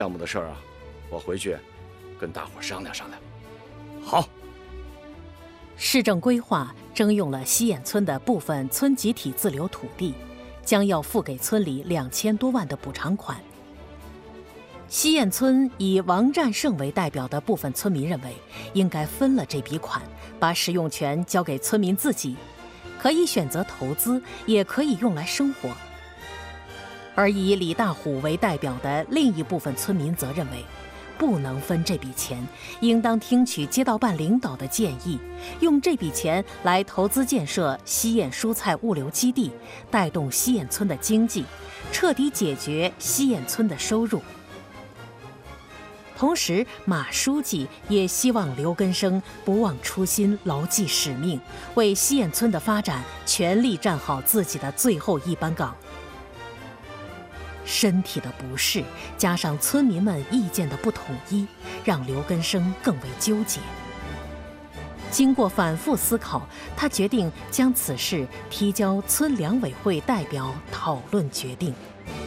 项目的事儿啊，我回去跟大伙商量商量。 好。 市政规划征用了西堰村的部分村集体自留土地，将要付给村里2000多万的补偿款。西堰村以王占胜为代表的部分村民认为，应该分了这笔款，把使用权交给村民自己，可以选择投资，也可以用来生活。而以李大虎为代表的另一部分村民则认为，不能分这笔钱，应当听取街道办领导的建议，用这笔钱来投资建设西堰蔬菜物流基地，带动西堰村的经济，彻底解决西堰村的收入。同时，马书记也希望刘根生不忘初心，牢记使命，为西堰村的发展全力站好自己的最后一班岗。身体的不适加上村民们意见的不统一，让刘根生更为纠结。经过反复思考，他决定将此事提交村两委会代表讨论决定。